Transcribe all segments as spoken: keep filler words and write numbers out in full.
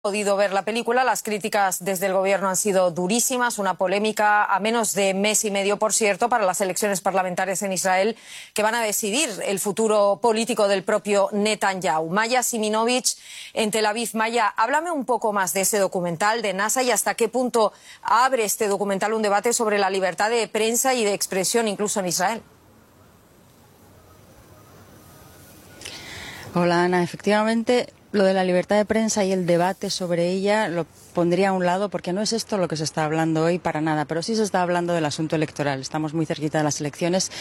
Podido ver la película, las críticas desde el gobierno han sido durísimas, una polémica a menos de mes y medio, por cierto, para las elecciones parlamentarias en Israel que van a decidir el futuro político del propio Netanyahu. Maya Siminovich en Tel Aviv. Maya, háblame un poco más de ese documental de NASA y hasta qué punto abre este documental un debate sobre la libertad de prensa y de expresión incluso en Israel. Hola Ana, efectivamente lo de la libertad de prensa y el debate sobre ella lo pondría a un lado porque no es esto lo que se está hablando hoy para nada, pero sí se está hablando del asunto electoral. Estamos muy cerquita de las elecciones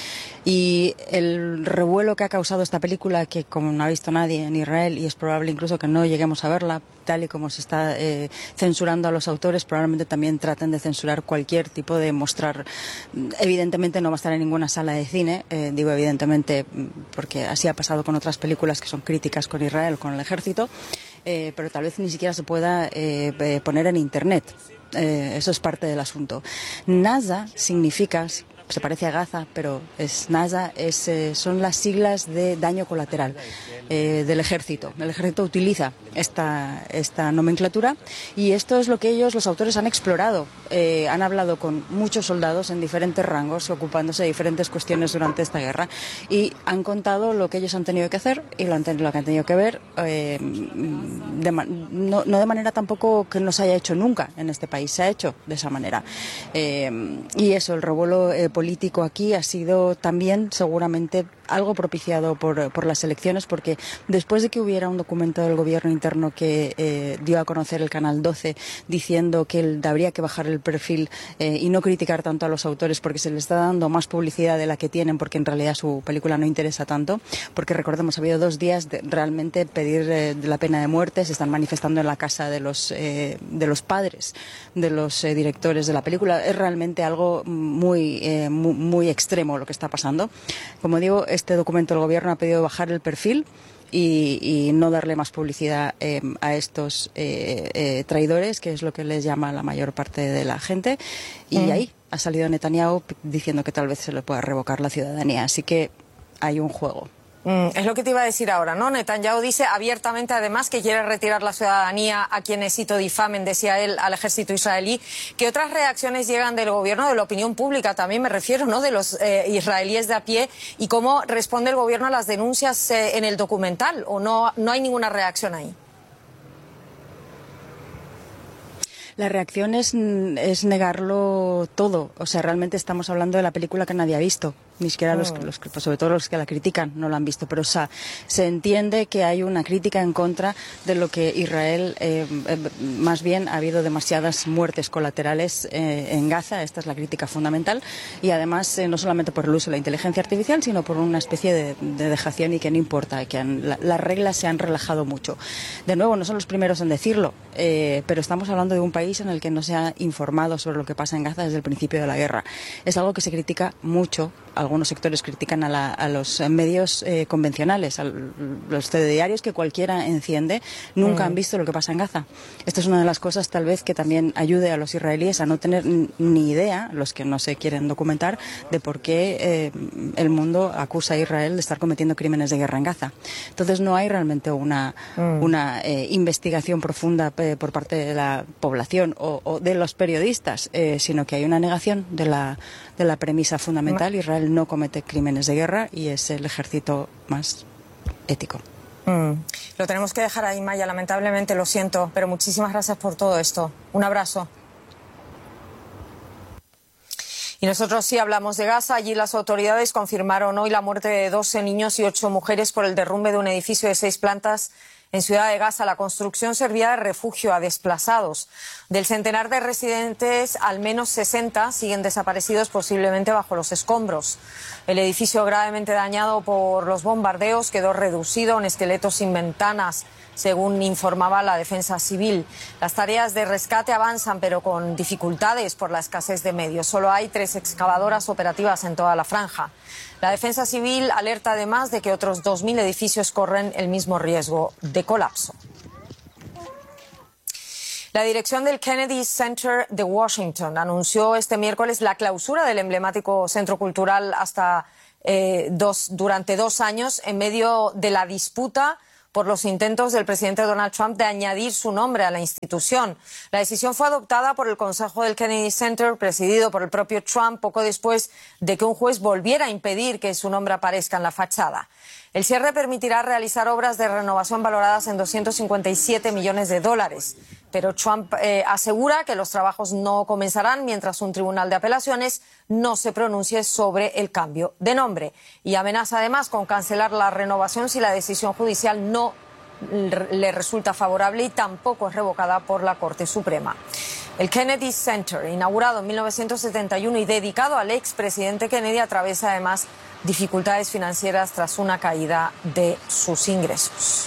y el revuelo que ha causado esta película, que como no ha visto nadie en Israel y es probable incluso que no lleguemos a verla, tal y como se está eh, censurando a los autores, probablemente también traten de censurar cualquier tipo de mostrar. Evidentemente no va a estar en ninguna sala de cine, eh, digo evidentemente porque así ha pasado con otras películas que son críticas con Israel, con el ejército. Eh, pero tal vez ni siquiera se pueda eh, poner en Internet. Eh, eso es parte del asunto. NASA significa, se parece a Gaza, pero es NASA, es, eh, son las siglas de daño colateral eh, del ejército. El ejército utiliza esta, esta nomenclatura y esto es lo que ellos, los autores, han explorado. Eh, han hablado con muchos soldados en diferentes rangos, ocupándose de diferentes cuestiones durante esta guerra y han contado lo que ellos han tenido que hacer y lo, han lo que han tenido que ver, eh, de, no, no de manera tampoco que no se haya hecho nunca en este país, se ha hecho de esa manera. Eh, y eso, el revuelo eh, político aquí ha sido también seguramente algo propiciado por, por las elecciones, porque después de que hubiera un documento del gobierno interno que eh, dio a conocer el Canal doce diciendo que el, habría que bajar el perfil eh, y no criticar tanto a los autores porque se les está dando más publicidad de la que tienen, porque en realidad su película no interesa tanto, porque recordemos, ha habido dos días de realmente pedir eh, de la pena de muerte, se están manifestando en la casa de los, eh, de los padres de los eh, directores de la película. Es realmente algo muy, eh, muy, muy extremo lo que está pasando. Como digo, este documento del gobierno ha pedido bajar el perfil y, y no darle más publicidad eh, a estos eh, eh, traidores, que es lo que les llama la mayor parte de la gente. Y mm. ahí ha salido Netanyahu diciendo que tal vez se le pueda revocar la ciudadanía. Así que hay un juego. Mm, es lo que te iba a decir ahora, ¿no? Netanyahu dice abiertamente, además, que quiere retirar la ciudadanía a quienes, cito, difamen, decía él, al ejército israelí. ¿Qué otras reacciones llegan del gobierno, de la opinión pública también, me refiero, ¿no?, de los eh, israelíes de a pie? ¿Y cómo responde el gobierno a las denuncias eh, en el documental? ¿O no, no hay ninguna reacción ahí? La reacción es, es negarlo todo. O sea, realmente estamos hablando de la película que nadie ha visto. Ni siquiera los, los pues sobre todo los que la critican no la han visto, pero o sea, se entiende que hay una crítica en contra de lo que Israel, eh, eh, más bien ha habido demasiadas muertes colaterales eh, en Gaza. Esta es la crítica fundamental y además eh, no solamente por el uso de la inteligencia artificial, sino por una especie de, de dejación y que no importa, que han, la, las reglas se han relajado mucho. De nuevo, no son los primeros en decirlo, eh, pero estamos hablando de un país en el que no se ha informado sobre lo que pasa en Gaza desde el principio de la guerra. Es algo que se critica mucho. Algunos sectores critican a, la, a los medios eh, convencionales, a los telediarios que cualquiera enciende, nunca mm. han visto lo que pasa en Gaza. Esta es una de las cosas tal vez que también ayude a los israelíes a no tener ni idea, los que no se quieren documentar, de por qué eh, el mundo acusa a Israel de estar cometiendo crímenes de guerra en Gaza. Entonces no hay realmente una, mm. una eh, investigación profunda eh, por parte de la población o, o de los periodistas, eh, sino que hay una negación de la, de la premisa fundamental. Israel no comete crímenes de guerra y es el ejército más ético. Mm. Lo tenemos que dejar ahí, Maya, lamentablemente, lo siento, pero muchísimas gracias por todo esto. Un abrazo. Y nosotros sí hablamos de Gaza. Allí las autoridades confirmaron hoy la muerte de doce niños y ocho mujeres por el derrumbe de un edificio de seis plantas en Ciudad de Gaza. La construcción servía de refugio a desplazados. Del centenar de residentes, al menos sesenta siguen desaparecidos, posiblemente bajo los escombros. El edificio, gravemente dañado por los bombardeos, quedó reducido a un esqueleto sin ventanas, según informaba la Defensa Civil. Las tareas de rescate avanzan, pero con dificultades por la escasez de medios. Solo hay tres excavadoras operativas en toda la franja. La Defensa Civil alerta además de que otros dos mil edificios corren el mismo riesgo de colapso. La dirección del Kennedy Center de Washington anunció este miércoles la clausura del emblemático centro cultural hasta eh, dos, durante dos años en medio de la disputa por los intentos del presidente Donald Trump de añadir su nombre a la institución. La decisión fue adoptada por el Consejo del Kennedy Center, presidido por el propio Trump, poco después de que un juez volviera a impedir que su nombre aparezca en la fachada. El cierre permitirá realizar obras de renovación valoradas en doscientos cincuenta y siete millones de dólares. Pero Trump eh, asegura que los trabajos no comenzarán mientras un tribunal de apelaciones no se pronuncie sobre el cambio de nombre. Y amenaza además con cancelar la renovación si la decisión judicial no le resulta favorable y tampoco es revocada por la Corte Suprema. El Kennedy Center, inaugurado en mil novecientos setenta y uno y dedicado al expresidente Kennedy, atraviesa además dificultades financieras tras una caída de sus ingresos.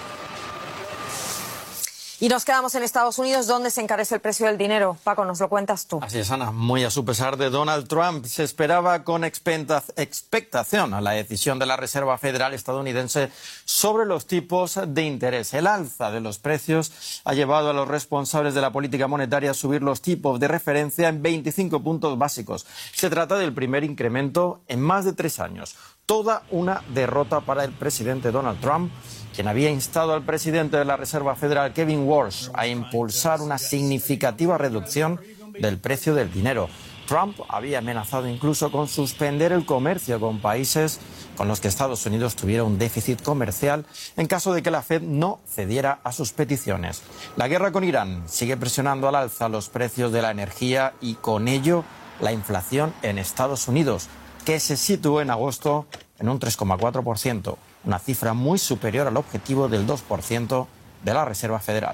Y nos quedamos en Estados Unidos, donde se encarece el precio del dinero. Paco, nos lo cuentas tú. Así es, Ana. Muy a su pesar de Donald Trump, se esperaba con expectación a la decisión de la Reserva Federal estadounidense sobre los tipos de interés. El alza de los precios ha llevado a los responsables de la política monetaria a subir los tipos de referencia en veinticinco puntos básicos. Se trata del primer incremento en más de tres años. Toda una derrota para el presidente Donald Trump, quien había instado al presidente de la Reserva Federal, Kevin Walsh, a impulsar una significativa reducción del precio del dinero. Trump había amenazado incluso con suspender el comercio con países con los que Estados Unidos tuviera un déficit comercial en caso de que la Fed no cediera a sus peticiones. La guerra con Irán sigue presionando al alza los precios de la energía y con ello la inflación en Estados Unidos, que se situó en agosto en un tres coma cuatro por ciento. Una cifra muy superior al objetivo del dos por ciento de la Reserva Federal.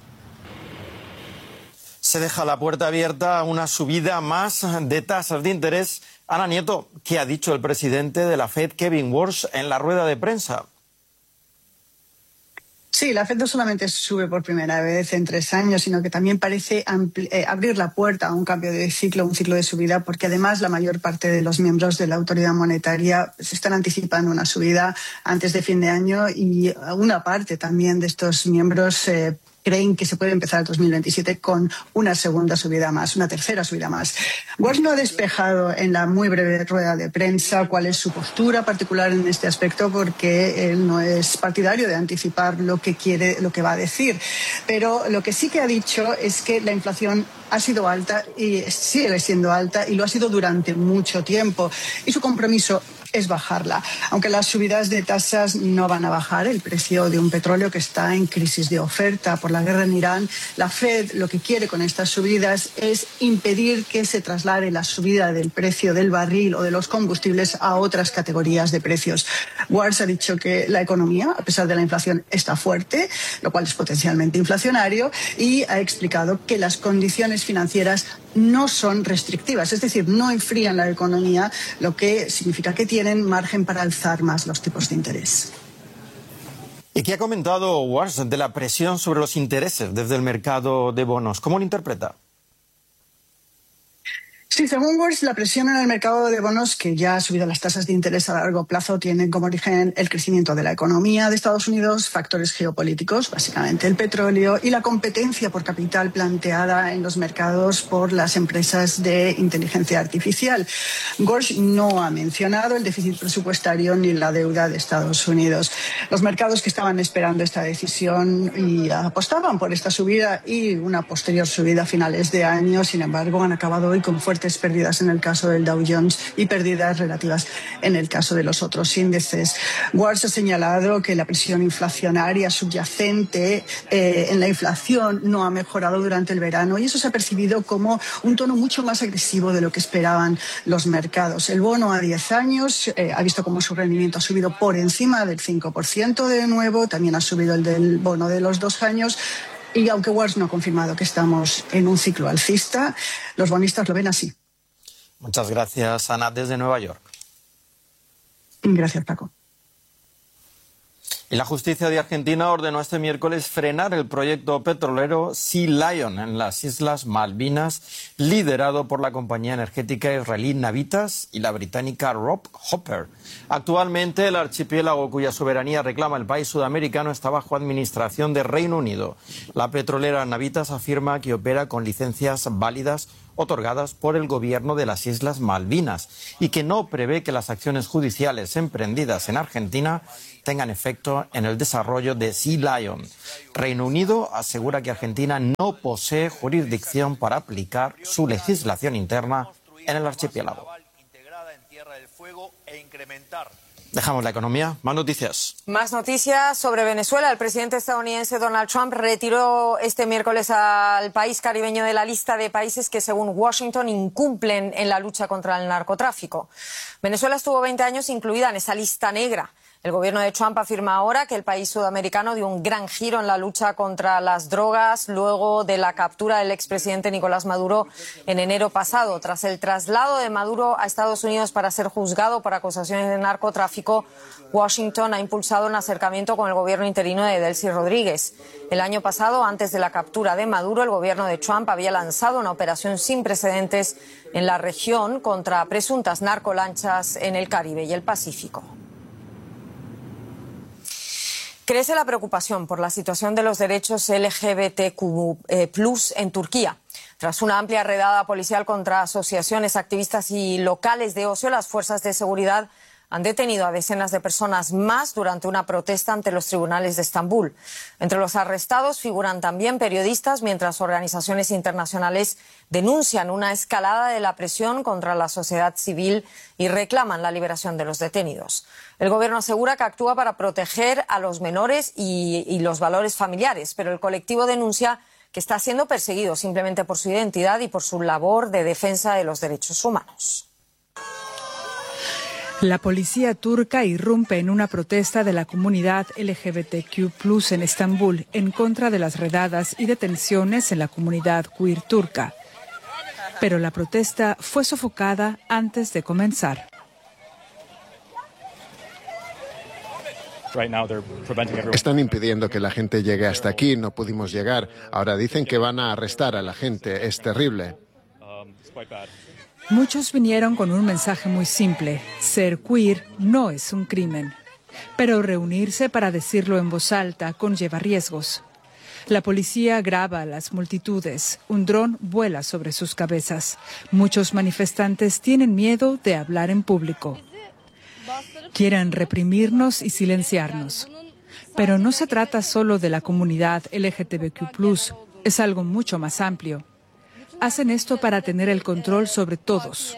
Se deja la puerta abierta a una subida más de tasas de interés. Ana Nieto, ¿qué ha dicho el presidente de la Fed, Kevin Walsh, en la rueda de prensa? Sí, la Fed no solamente sube por primera vez en tres años, sino que también parece eh, abrir la puerta a un cambio de ciclo, un ciclo de subida, porque además la mayor parte de los miembros de la autoridad monetaria se están anticipando una subida antes de fin de año y una parte también de estos miembros eh, creen que se puede empezar el dos mil veintisiete con una segunda subida más, una tercera subida más. Walsh no ha despejado en la muy breve rueda de prensa cuál es su postura particular en este aspecto, porque él no es partidario de anticipar lo que quiere, lo que va a decir. Pero lo que sí que ha dicho es que la inflación ha sido alta y sigue siendo alta y lo ha sido durante mucho tiempo. Y su compromiso es bajarla. Aunque las subidas de tasas no van a bajar el precio de un petróleo que está en crisis de oferta por la guerra en Irán, la Fed lo que quiere con estas subidas es impedir que se traslade la subida del precio del barril o de los combustibles a otras categorías de precios. Walsh ha dicho que la economía, a pesar de la inflación, está fuerte, lo cual es potencialmente inflacionario, y ha explicado que las condiciones financieras no son restrictivas, es decir, no enfrían la economía, lo que significa que tienen margen para alzar más los tipos de interés. ¿Y qué ha comentado Walsh de la presión sobre los intereses desde el mercado de bonos? ¿Cómo lo interpreta? Sí, según Walsh, la presión en el mercado de bonos, que ya ha subido las tasas de interés a largo plazo, tiene como origen el crecimiento de la economía de Estados Unidos, factores geopolíticos, básicamente el petróleo, y la competencia por capital planteada en los mercados por las empresas de inteligencia artificial. Walsh no ha mencionado el déficit presupuestario ni la deuda de Estados Unidos. Los mercados que estaban esperando esta decisión y apostaban por esta subida y una posterior subida a finales de año, sin embargo, han acabado hoy con fuertes pérdidas en el caso del Dow Jones y pérdidas relativas en el caso de los otros índices. Walsh ha señalado que la presión inflacionaria subyacente eh, en la inflación no ha mejorado durante el verano y eso se ha percibido como un tono mucho más agresivo de lo que esperaban los mercados. El bono a diez años eh, ha visto cómo su rendimiento ha subido por encima del cinco por ciento de nuevo, también ha subido el del bono de los dos años. Y aunque Walsh no ha confirmado que estamos en un ciclo alcista, los bonistas lo ven así. Muchas gracias, Ana, desde Nueva York. Gracias, Paco. Y la justicia de Argentina ordenó este miércoles frenar el proyecto petrolero Sea Lion en las Islas Malvinas, liderado por la compañía energética israelí Navitas y la británica Rob Hopper. Actualmente, el archipiélago cuya soberanía reclama el país sudamericano está bajo administración de Reino Unido. La petrolera Navitas afirma que opera con licencias válidas otorgadas por el gobierno de las Islas Malvinas y que no prevé que las acciones judiciales emprendidas en Argentina tengan efecto en el desarrollo de Sea Lion. Reino Unido asegura que Argentina no posee jurisdicción para aplicar su legislación interna en el archipiélago. Dejamos la economía. Más noticias. Más noticias sobre Venezuela. El presidente estadounidense Donald Trump retiró este miércoles al país caribeño de la lista de países que, según Washington, incumplen en la lucha contra el narcotráfico. Venezuela estuvo veinte años incluida en esa lista negra. El gobierno de Trump afirma ahora que el país sudamericano dio un gran giro en la lucha contra las drogas luego de la captura del expresidente Nicolás Maduro en enero pasado. Tras el traslado de Maduro a Estados Unidos para ser juzgado por acusaciones de narcotráfico, Washington ha impulsado un acercamiento con el gobierno interino de Delcy Rodríguez. El año pasado, antes de la captura de Maduro, el gobierno de Trump había lanzado una operación sin precedentes en la región contra presuntas narcolanchas en el Caribe y el Pacífico. Crece la preocupación por la situación de los derechos L G B T Q plus en Turquía. Tras una amplia redada policial contra asociaciones, activistas y locales de ocio, las fuerzas de seguridad han detenido a decenas de personas más durante una protesta ante los tribunales de Estambul. Entre los arrestados figuran también periodistas, mientras organizaciones internacionales denuncian una escalada de la presión contra la sociedad civil y reclaman la liberación de los detenidos. El gobierno asegura que actúa para proteger a los menores y, y los valores familiares, pero el colectivo denuncia que está siendo perseguido simplemente por su identidad y por su labor de defensa de los derechos humanos. La policía turca irrumpe en una protesta de la comunidad L G B T Q plus en Estambul en contra de las redadas y detenciones en la comunidad queer turca. Pero la protesta fue sofocada antes de comenzar. Están impidiendo que la gente llegue hasta aquí, no pudimos llegar. Ahora dicen que van a arrestar a la gente, es terrible. Muchos vinieron con un mensaje muy simple: ser queer no es un crimen. Pero reunirse para decirlo en voz alta conlleva riesgos. La policía graba a las multitudes. Un dron vuela sobre sus cabezas. Muchos manifestantes tienen miedo de hablar en público. Quieren reprimirnos y silenciarnos. Pero no se trata solo de la comunidad L G B T Q plus, es algo mucho más amplio. Hacen esto para tener el control sobre todos.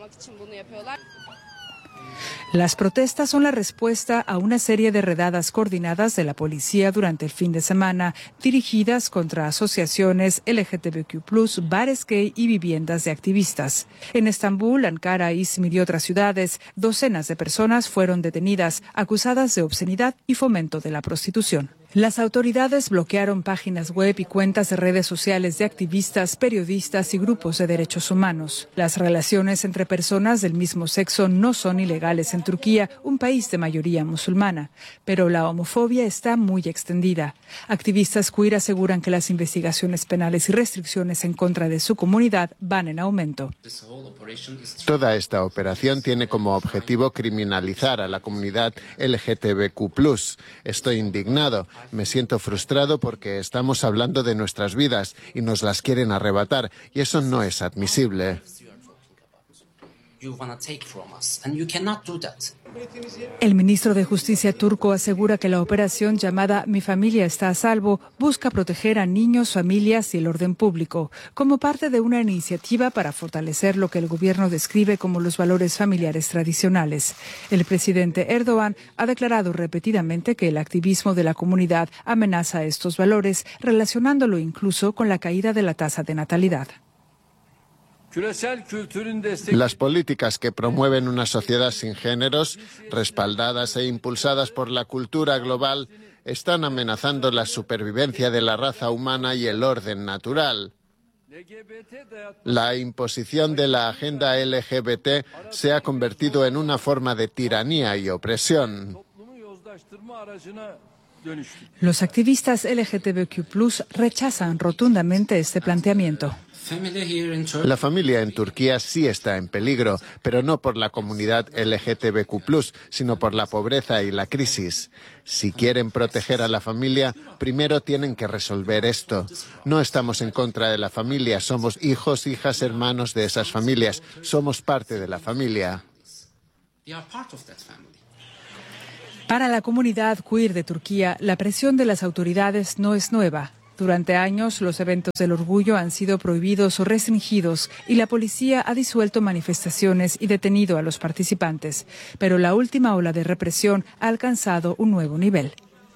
Las protestas son la respuesta a una serie de redadas coordinadas de la policía durante el fin de semana, dirigidas contra asociaciones L G B T Q plus, bares gay y viviendas de activistas. En Estambul, Ankara, Izmir y otras ciudades, docenas de personas fueron detenidas, acusadas de obscenidad y fomento de la prostitución. Las autoridades bloquearon páginas web y cuentas de redes sociales de activistas, periodistas y grupos de derechos humanos. Las relaciones entre personas del mismo sexo no son ilegales en Turquía, un país de mayoría musulmana, pero la homofobia está muy extendida. Activistas queer aseguran que las investigaciones penales y restricciones en contra de su comunidad van en aumento. Toda esta operación tiene como objetivo criminalizar a la comunidad L G B T Q plus. Estoy indignado. Me siento frustrado porque estamos hablando de nuestras vidas y nos las quieren arrebatar, y eso no es admisible. El ministro de Justicia turco asegura que la operación llamada Mi familia está a salvo busca proteger a niños, familias y el orden público, como parte de una iniciativa para fortalecer lo que el gobierno describe como los valores familiares tradicionales. El presidente Erdogan ha declarado repetidamente que el activismo de la comunidad amenaza estos valores, relacionándolo incluso con la caída de la tasa de natalidad. Las políticas que promueven una sociedad sin géneros, respaldadas e impulsadas por la cultura global, están amenazando la supervivencia de la raza humana y el orden natural. La imposición de la agenda L G B T se ha convertido en una forma de tiranía y opresión. Los activistas L G T B Q plus, rechazan rotundamente este planteamiento. La familia en Turquía sí está en peligro, pero no por la comunidad L G T B Q plus, sino por la pobreza y la crisis. Si quieren proteger a la familia, primero tienen que resolver esto. No estamos en contra de la familia, somos hijos, hijas, hermanos de esas familias. Somos parte de la familia. Para la comunidad queer de Turquía, la presión de las autoridades no es nueva. Durante años, los eventos del orgullo han sido prohibidos o restringidos y la policía ha disuelto manifestaciones y detenido a los participantes. Pero la última ola de represión ha alcanzado un nuevo nivel.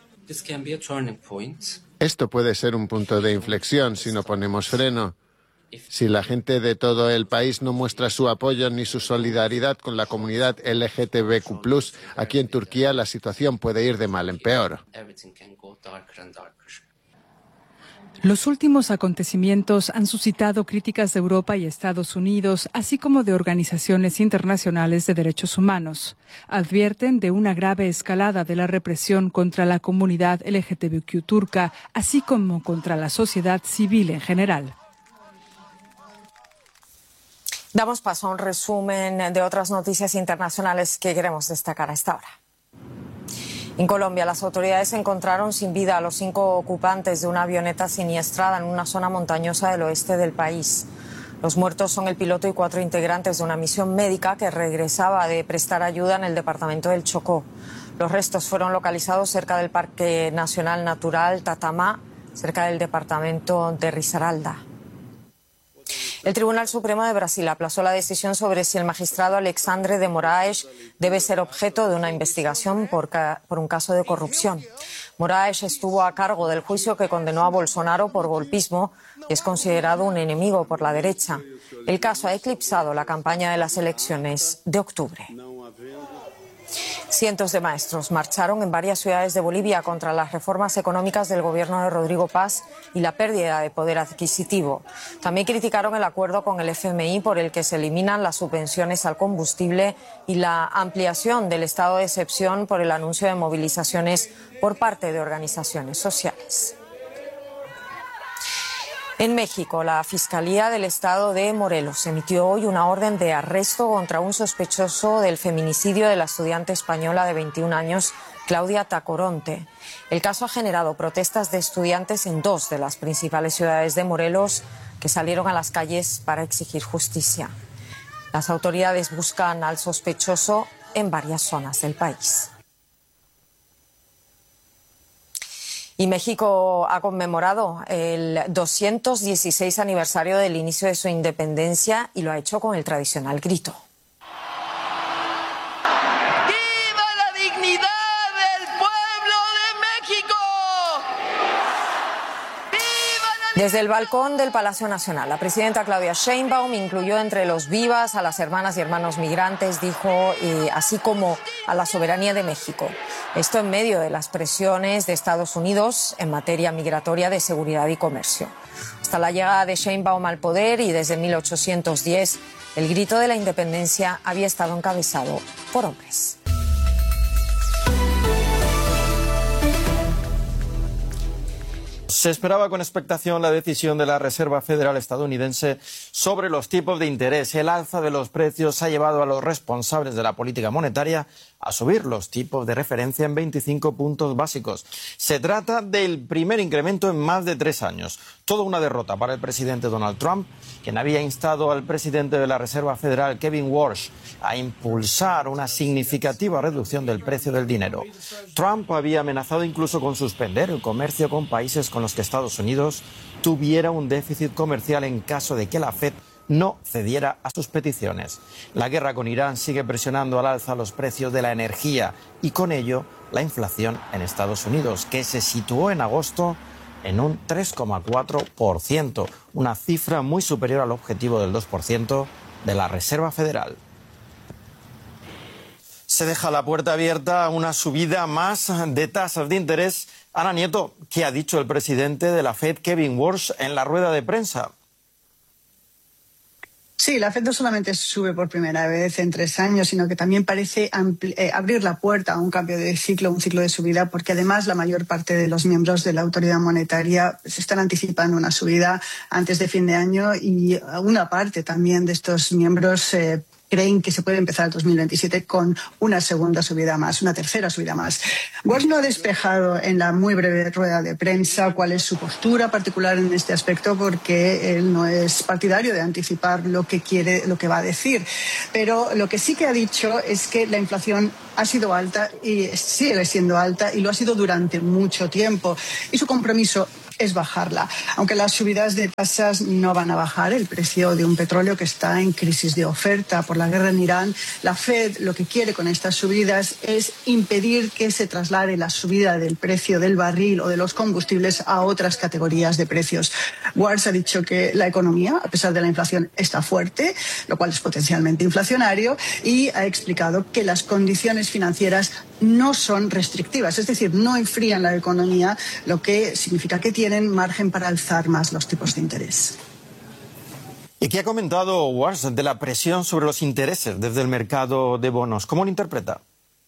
Esto puede ser un punto de inflexión si no ponemos freno. Si la gente de todo el país no muestra su apoyo ni su solidaridad con la comunidad L G T B Q plus, aquí en Turquía la situación puede ir de mal en peor. Los últimos acontecimientos han suscitado críticas de Europa y Estados Unidos, así como de organizaciones internacionales de derechos humanos. Advierten de una grave escalada de la represión contra la comunidad L G T B Q turca, así como contra la sociedad civil en general. Damos paso a un resumen de otras noticias internacionales que queremos destacar a esta hora. En Colombia, las autoridades encontraron sin vida a los cinco ocupantes de una avioneta siniestrada en una zona montañosa del oeste del país. Los muertos son el piloto y cuatro integrantes de una misión médica que regresaba de prestar ayuda en el departamento del Chocó. Los restos fueron localizados cerca del Parque Nacional Natural Tatamá, cerca del departamento de Risaralda. El Tribunal Supremo de Brasil aplazó la decisión sobre si el magistrado Alexandre de Moraes debe ser objeto de una investigación por, por un caso de corrupción. Moraes estuvo a cargo del juicio que condenó a Bolsonaro por golpismo y es considerado un enemigo por la derecha. El caso ha eclipsado la campaña de las elecciones de octubre. Cientos de maestros marcharon en varias ciudades de Bolivia contra las reformas económicas del gobierno de Rodrigo Paz y la pérdida de poder adquisitivo. También criticaron el acuerdo con el F M I por el que se eliminan las subvenciones al combustible y la ampliación del estado de excepción por el anuncio de movilizaciones por parte de organizaciones sociales. En México, la Fiscalía del Estado de Morelos emitió hoy una orden de arresto contra un sospechoso del feminicidio de la estudiante española de veintiún años, Claudia Tacoronte. El caso ha generado protestas de estudiantes en dos de las principales ciudades de Morelos que salieron a las calles para exigir justicia. Las autoridades buscan al sospechoso en varias zonas del país. Y México ha conmemorado el doscientos dieciséis aniversario del inicio de su independencia y lo ha hecho con el tradicional grito. ¡Viva la dignidad del pueblo de México! ¡Viva la... Desde el balcón del Palacio Nacional, la presidenta Claudia Sheinbaum incluyó entre los vivas a las hermanas y hermanos migrantes, dijo, eh, así como a la soberanía de México. Esto en medio de las presiones de Estados Unidos en materia migratoria, de seguridad y comercio. Hasta la llegada de Sheinbaum al poder y desde mil ochocientos diez, el grito de la independencia había estado encabezado por hombres. Se esperaba con expectación la decisión de la Reserva Federal estadounidense sobre los tipos de interés. El alza de los precios ha llevado a los responsables de la política monetaria a subir los tipos de referencia en veinticinco puntos básicos. Se trata del primer incremento en más de tres años. Toda una derrota para el presidente Donald Trump, quien había instado al presidente de la Reserva Federal, Kevin Warsh, a impulsar una significativa reducción del precio del dinero. Trump había amenazado incluso con suspender el comercio con países con los que Estados Unidos tuviera un déficit comercial en caso de que la Fed no cediera a sus peticiones. La guerra con Irán sigue presionando al alza los precios de la energía y con ello la inflación en Estados Unidos, que se situó en agosto en un tres coma cuatro por ciento, una cifra muy superior al objetivo del dos por ciento de la Reserva Federal. Se deja la puerta abierta a una subida más de tasas de interés. Ana Nieto, ¿qué ha dicho el presidente de la Fed, Kevin Warsh, en la rueda de prensa? Sí, la Fed no solamente sube por primera vez en tres años, sino que también parece eh, abrir la puerta a un cambio de ciclo, un ciclo de subida, porque además la mayor parte de los miembros de la autoridad monetaria se están anticipando una subida antes de fin de año y una parte también de estos miembros eh, creen que se puede empezar el dos mil veintisiete con una segunda subida más, una tercera subida más. Walsh no ha despejado en la muy breve rueda de prensa cuál es su postura particular en este aspecto, porque él no es partidario de anticipar lo que quiere, lo que va a decir. Pero lo que sí que ha dicho es que la inflación ha sido alta y sigue siendo alta y lo ha sido durante mucho tiempo. Y su compromiso es bajarla. Aunque las subidas de tasas no van a bajar el precio de un petróleo que está en crisis de oferta por la guerra en Irán, la Fed lo que quiere con estas subidas es impedir que se traslade la subida del precio del barril o de los combustibles a otras categorías de precios. Walsh ha dicho que la economía, a pesar de la inflación, está fuerte, lo cual es potencialmente inflacionario, y ha explicado que las condiciones financieras no son restrictivas, es decir, no enfrían la economía, lo que significa que tienen margen para alzar más los tipos de interés. ¿Y qué ha comentado Walsh de la presión sobre los intereses desde el mercado de bonos? ¿Cómo lo interpreta?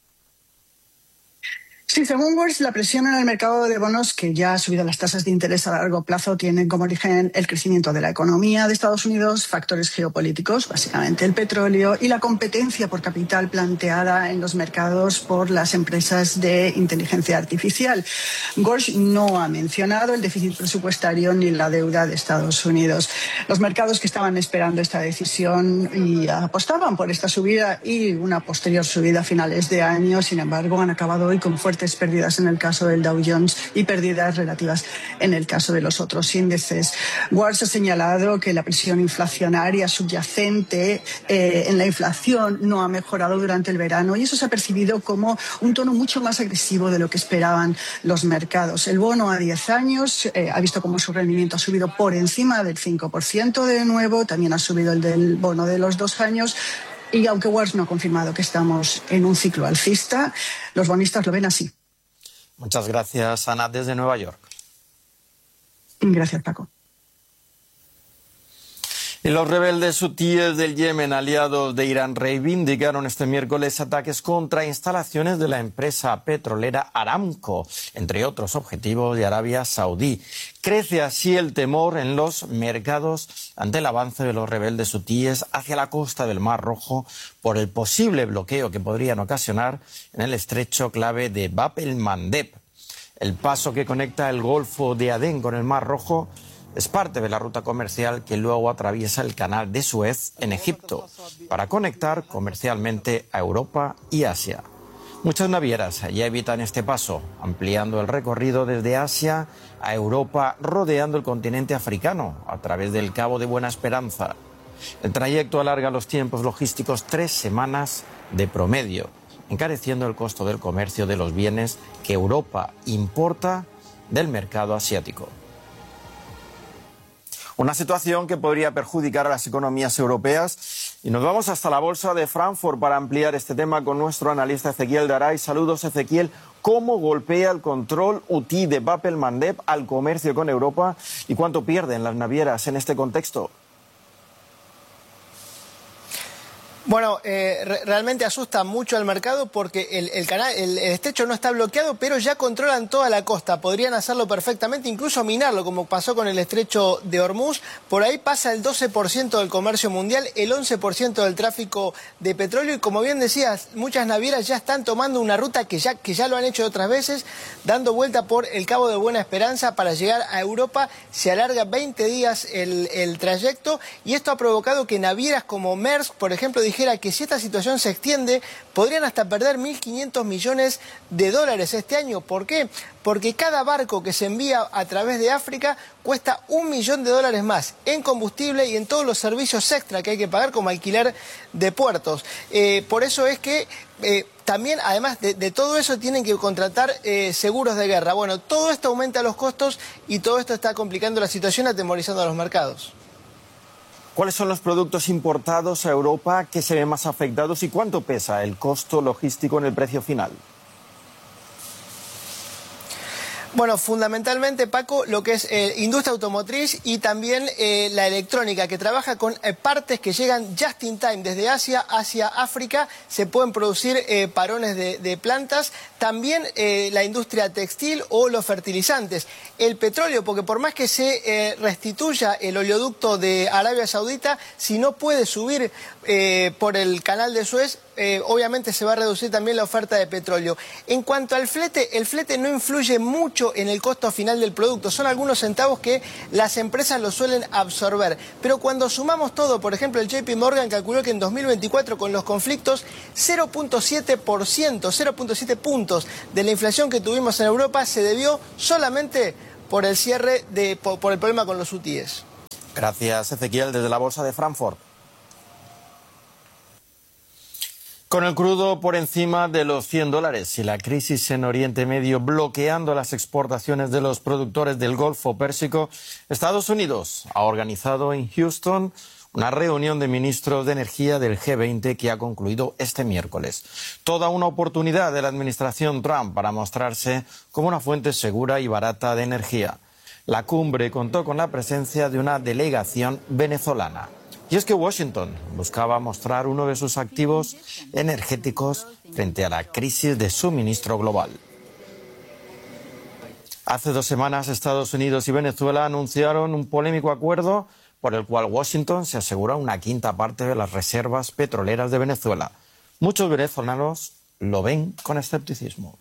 Sí, según Walsh, la presión en el mercado de bonos, que ya ha subido las tasas de interés a largo plazo, tiene como origen el crecimiento de la economía de Estados Unidos, factores geopolíticos, básicamente el petróleo, y la competencia por capital planteada en los mercados por las empresas de inteligencia artificial. Walsh no ha mencionado el déficit presupuestario ni la deuda de Estados Unidos. Los mercados que estaban esperando esta decisión y apostaban por esta subida y una posterior subida a finales de año, sin embargo, han acabado hoy con fuertes pérdidas en el caso del Dow Jones y pérdidas relativas en el caso de los otros índices. Walsh ha señalado que la presión inflacionaria subyacente eh, en la inflación no ha mejorado durante el verano y eso se ha percibido como un tono mucho más agresivo de lo que esperaban los mercados. El bono a diez años eh, ha visto como su rendimiento ha subido por encima del cinco por ciento de nuevo, también ha subido el del bono de los dos años. Y aunque Walsh no ha confirmado que estamos en un ciclo alcista, los bonistas lo ven así. Muchas gracias, Ana, desde Nueva York. Gracias, Paco. Y los rebeldes hutíes del Yemen, aliados de Irán, reivindicaron este miércoles ataques contra instalaciones de la empresa petrolera Aramco, entre otros objetivos de Arabia Saudí. Crece así el temor en los mercados ante el avance de los rebeldes hutíes hacia la costa del Mar Rojo por el posible bloqueo que podrían ocasionar en el estrecho clave de Bab el-Mandeb. El paso que conecta el Golfo de Adén con el Mar Rojo es parte de la ruta comercial que luego atraviesa el canal de Suez en Egipto para conectar comercialmente a Europa y Asia. Muchas navieras ya evitan este paso, ampliando el recorrido desde Asia a Europa, rodeando el continente africano a través del Cabo de Buena Esperanza. El trayecto alarga los tiempos logísticos tres semanas de promedio, encareciendo el costo del comercio de los bienes que Europa importa del mercado asiático. Una situación que podría perjudicar a las economías europeas. Y nos vamos hasta la Bolsa de Frankfurt para ampliar este tema con nuestro analista Ezequiel Garay. Saludos, Ezequiel. ¿Cómo golpea el control hutí de Bab el-Mandeb al comercio con Europa y cuánto pierden las navieras en este contexto? Bueno, eh, re realmente asusta mucho al mercado porque el, el, canal, el, el estrecho no está bloqueado, pero ya controlan toda la costa. Podrían hacerlo perfectamente, incluso minarlo, como pasó con el estrecho de Hormuz. Por ahí pasa el doce por ciento del comercio mundial, el once por ciento del tráfico de petróleo. Y como bien decías, muchas navieras ya están tomando una ruta que ya, que ya lo han hecho otras veces, dando vuelta por el Cabo de Buena Esperanza para llegar a Europa. Se alarga veinte días el, el trayecto y esto ha provocado que navieras como Maersk, por ejemplo, dijeron que si esta situación se extiende, podrían hasta perder mil quinientos millones de dólares este año. ¿Por qué? Porque cada barco que se envía a través de África cuesta un millón de dólares más en combustible y en todos los servicios extra que hay que pagar, como alquiler de puertos. Eh, por eso es que eh, también, además de, de todo eso, tienen que contratar eh, seguros de guerra. Bueno, todo esto aumenta los costos y todo esto está complicando la situación, atemorizando a los mercados. ¿Cuáles son los productos importados a Europa que se ven más afectados y cuánto pesa el costo logístico en el precio final? Bueno, fundamentalmente, Paco, lo que es eh, industria automotriz y también eh, la electrónica, que trabaja con eh, partes que llegan just in time desde Asia hacia África. Se pueden producir eh, parones de, de plantas. También eh, la industria textil o los fertilizantes. El petróleo, porque por más que se eh, restituya el oleoducto de Arabia Saudita, si no puede subir eh, por el canal de Suez, eh, obviamente se va a reducir también la oferta de petróleo. En cuanto al flete, el flete no influye mucho en el costo final del producto. Son algunos centavos que las empresas lo suelen absorber. Pero cuando sumamos todo, por ejemplo, el J P Morgan calculó que en dos mil veinticuatro, con los conflictos, cero punto siete por ciento, cero punto siete puntos de la inflación que tuvimos en Europa se debió solamente por el cierre, de, por, por el problema con los hutíes. Gracias, Ezequiel, desde la Bolsa de Frankfurt. Con el crudo por encima de los cien dólares y la crisis en Oriente Medio bloqueando las exportaciones de los productores del Golfo Pérsico, Estados Unidos ha organizado en Houston una reunión de ministros de energía del G veinte que ha concluido este miércoles. Toda una oportunidad de la administración Trump para mostrarse como una fuente segura y barata de energía. La cumbre contó con la presencia de una delegación venezolana. Y es que Washington buscaba mostrar uno de sus activos energéticos frente a la crisis de suministro global. Hace dos semanas, Estados Unidos y Venezuela anunciaron un polémico acuerdo por el cual Washington se asegura una quinta parte de las reservas petroleras de Venezuela. Muchos venezolanos lo ven con escepticismo.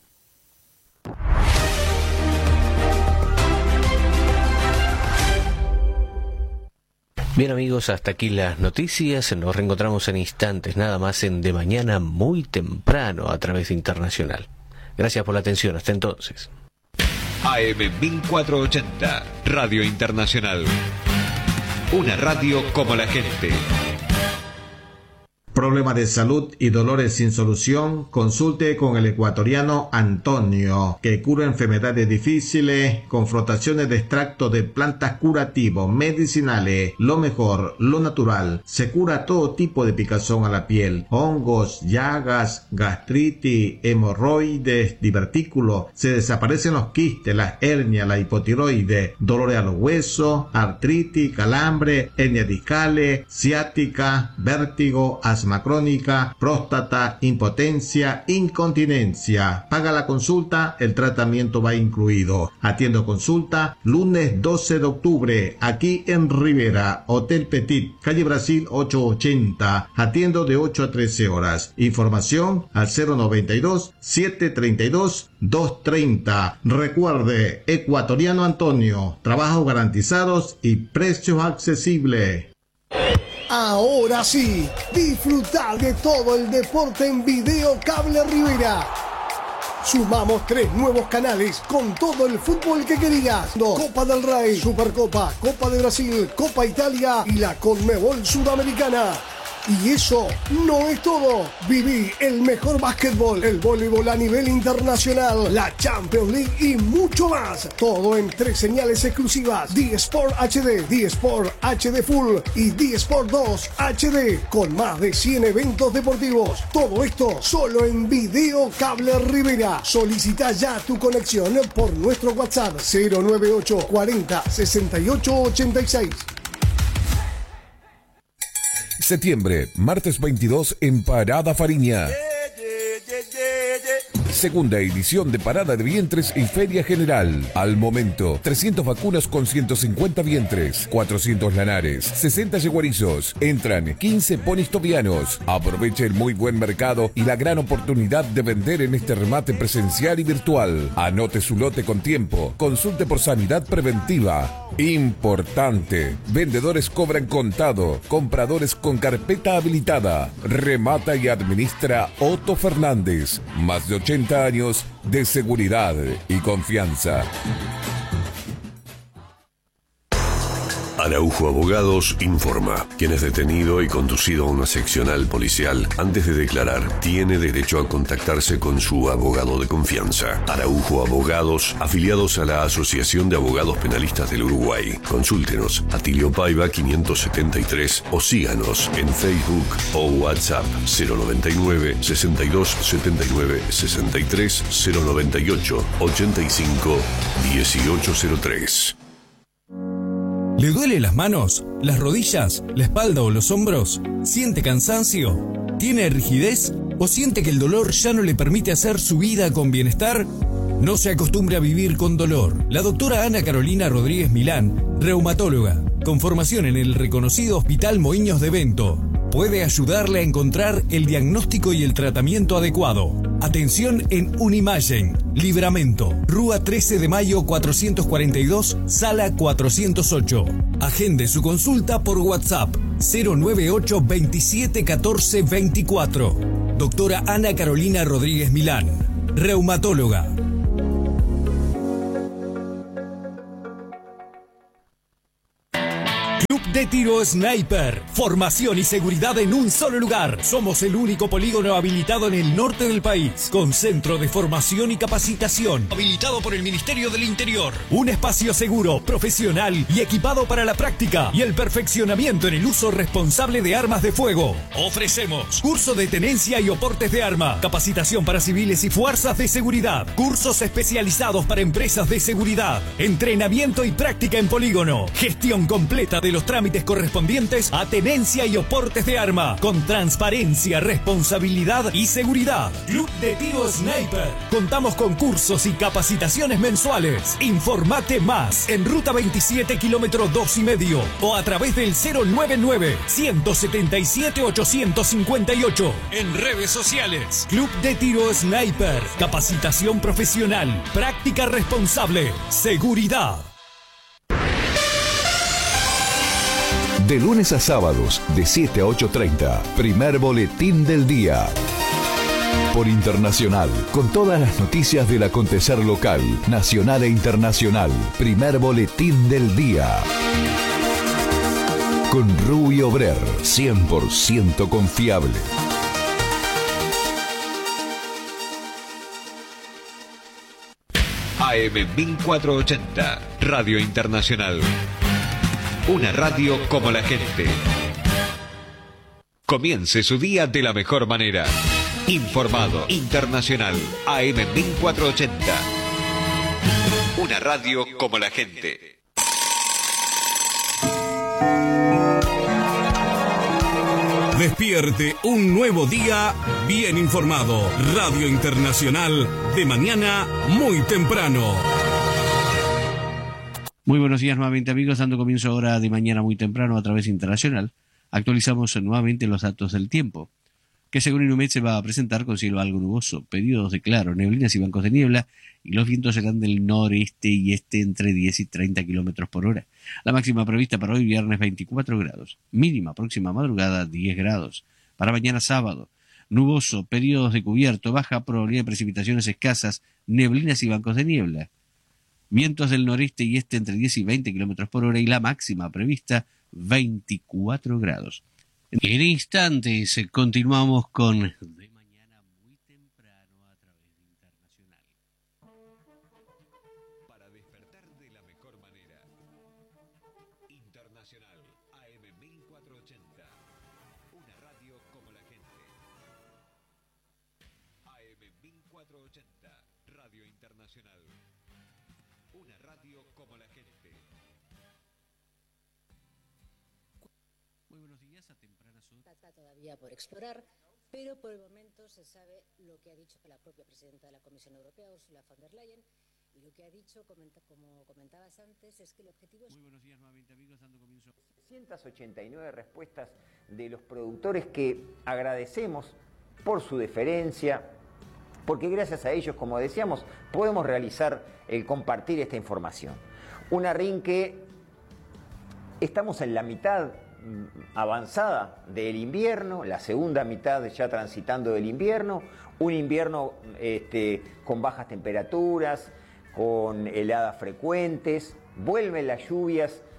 Bien amigos, hasta aquí las noticias. Nos reencontramos en instantes, nada más en De Mañana muy temprano a través de Internacional. Gracias por la atención, hasta entonces. A M mil cuatrocientos ochenta, Radio Internacional. Una radio como la gente. Problema de salud y dolores sin solución, consulte con el ecuatoriano Antonio, que cura enfermedades difíciles, con frotaciones de extracto de plantas curativos, medicinales, lo mejor, lo natural. Se cura todo tipo de picazón a la piel, hongos, llagas, gastritis, hemorroides, divertículos. Se desaparecen los quistes, las hernias, la hipotiroides, dolores a los huesos, artritis, calambre, hernias discales, ciática, vértigo, asma crónica, próstata, impotencia, incontinencia. Paga la consulta, el tratamiento va incluido. Atiendo consulta lunes doce de octubre, aquí en Rivera, Hotel Petit, calle Brasil ochocientos ochenta. Atiendo de ocho a trece horas. Información al cero noventa y dos, setecientos treinta y dos, doscientos treinta. Recuerde, ecuatoriano Antonio, trabajos garantizados y precios accesibles. Ahora sí, disfrutar de todo el deporte en Video Cable Rivera. Sumamos tres nuevos canales con todo el fútbol que querías. Copa del Rey, Supercopa, Copa de Brasil, Copa Italia y la Conmebol Sudamericana. Y eso no es todo. Viví el mejor básquetbol, el voleibol a nivel internacional, la Champions League y mucho más. Todo en tres señales exclusivas: D-Sport H D, D-Sport H D Full y D-Sport dos H D, con más de cien eventos deportivos. Todo esto solo en Video Cable Rivera. Solicita ya tu conexión por nuestro WhatsApp cero nueve ocho cuarenta sesenta y ocho ochenta y seis. Septiembre, martes veintidós en Parada Fariña. Segunda edición de Parada de Vientres y Feria General. Al momento, trescientas vacunas con ciento cincuenta vientres, cuatrocientos lanares, sesenta yeguarizos. Entran quince ponis tobianos. Aproveche el muy buen mercado y la gran oportunidad de vender en este remate presencial y virtual. Anote su lote con tiempo. Consulte por sanidad preventiva. Importante. Vendedores cobran contado. Compradores con carpeta habilitada. Remata y administra Otto Fernández. Más de ochenta años de seguridad y confianza. Araujo Abogados informa. Quien es detenido y conducido a una seccional policial antes de declarar tiene derecho a contactarse con su abogado de confianza. Araujo Abogados, afiliados a la Asociación de Abogados Penalistas del Uruguay. Consúltenos a Tilio Paiva quinientos setenta y tres o síganos en Facebook o WhatsApp cero noventa y nueve, sesenta y dos, setenta y nueve, sesenta y tres, cero noventa y ocho, ochenta y cinco, dieciocho cero tres. ¿Le duele las manos, las rodillas, la espalda o los hombros? ¿Siente cansancio? ¿Tiene rigidez? ¿O siente que el dolor ya no le permite hacer su vida con bienestar? No se acostumbre a vivir con dolor. La doctora Ana Carolina Rodríguez Milán, reumatóloga, con formación en el reconocido Hospital Moinhos de Bento, puede ayudarle a encontrar el diagnóstico y el tratamiento adecuado. Atención en Unimagen, Libramento, Rúa trece de mayo cuatrocientos cuarenta y dos, sala cuatrocientos ocho. Agende su consulta por WhatsApp cero nueve ocho, veintisiete, catorce, veinticuatro. Doctora Ana Carolina Rodríguez Milán, reumatóloga. Club de Tiro Sniper. Formación y seguridad en un solo lugar. Somos el único polígono habilitado en el norte del país, con centro de formación y capacitación, habilitado por el Ministerio del Interior. Un espacio seguro, profesional y equipado para la práctica y el perfeccionamiento en el uso responsable de armas de fuego. Ofrecemos curso de tenencia y oportes de arma, capacitación para civiles y fuerzas de seguridad, cursos especializados para empresas de seguridad, entrenamiento y práctica en polígono, gestión completa de los trámites correspondientes a tenencia y oportes de arma, con transparencia, responsabilidad y seguridad. Club de Tiro Sniper. Contamos con cursos y capacitaciones mensuales. Informate más en Ruta veintisiete, kilómetro dos y medio, o a través del cero noventa y nueve, ciento setenta y siete, ochocientos cincuenta y ocho. En redes sociales. Club de Tiro Sniper. Capacitación profesional, práctica responsable, seguridad. De lunes a sábados, de siete a ocho treinta, primer boletín del día. Por Internacional, con todas las noticias del acontecer local, nacional e internacional. Primer boletín del día. Con Rubio Brer, cien por ciento confiable. A M mil cuatrocientos ochenta, Radio Internacional. Una radio como la gente. Comience su día de la mejor manera. Informado, internacional, A M mil cuatrocientos ochenta. Una radio como la gente. Despierte un nuevo día bien informado. Radio Internacional, de mañana muy temprano. Muy buenos días nuevamente, amigos, dando comienzo ahora de mañana muy temprano a través internacional. Actualizamos nuevamente los datos del tiempo, que según Inumet se va a presentar con cielo algo nuboso, periodos de claro, neblinas y bancos de niebla, y los vientos serán del noreste y este entre diez y treinta kilómetros por hora. La máxima prevista para hoy viernes veinticuatro grados, mínima próxima madrugada diez grados. Para mañana sábado, nuboso, periodos de cubierto, baja probabilidad de precipitaciones escasas, neblinas y bancos de niebla. Vientos del noreste y este entre diez y veinte kilómetros por hora y la máxima prevista veinticuatro grados. En instantes continuamos con De Mañana muy temprano a través de Internacional. Para despertar de la mejor manera. Internacional, A M mil cuatrocientos ochenta. Una radio como la gente. A M mil cuatrocientos ochenta, Radio Internacional. Una radio como la gente. Muy buenos días, a tempranas horas. Está todavía por explorar, pero por el momento se sabe lo que ha dicho la propia presidenta de la Comisión Europea, Ursula von der Leyen, y lo que ha dicho, comenta, como comentabas antes, es que el objetivo es... Muy buenos días nuevamente, amigos, dando comienzo. trescientas ochenta y nueve respuestas de los productores que agradecemos por su deferencia, porque gracias a ellos, como decíamos, podemos realizar el compartir esta información. Una R I N que estamos en la mitad avanzada del invierno, la segunda mitad ya transitando del invierno, un invierno este, con bajas temperaturas, con heladas frecuentes, vuelven las lluvias